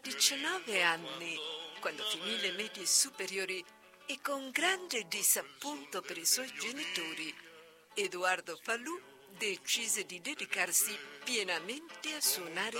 19 anni, quando finì le medie superiori e con grande disappunto per i suoi genitori, Edoardo Falù decise di dedicarsi pienamente a suonare